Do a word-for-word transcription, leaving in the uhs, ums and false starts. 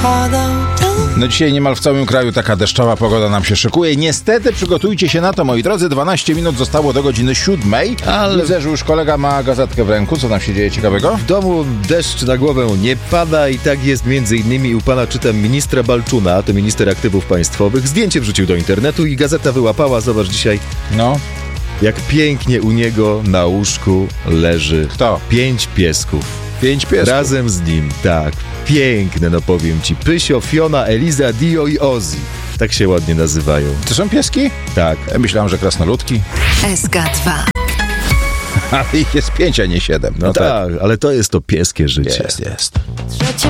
No dzisiaj niemal w całym kraju taka deszczowa pogoda nam się szykuje. Niestety przygotujcie się na to, moi drodzy. dwanaście minut zostało do godziny siódmej. Ale... Widzę, że już kolega ma gazetkę w ręku. Co tam się dzieje ciekawego? W domu deszcz na głowę nie pada i tak jest między innymi u pana, czytam, ministra Balczuna, to minister aktywów państwowych. Zdjęcie wrzucił do internetu i gazeta wyłapała. Zobacz dzisiaj, No. jak pięknie u niego na łóżku leży Kto? pięć piesków. Pięć piesków. Razem z nim, tak. Piękne, no powiem ci. Pysio, Fiona, Eliza, Dio i Ozzy. Tak się ładnie nazywają. To są pieski? Tak. Ja myślałem, że krasnoludki. S K dwa. Ale ich jest pięć, a nie siedem. No, no tak, ale to jest to pieskie życie. Jest, jest. Trzecie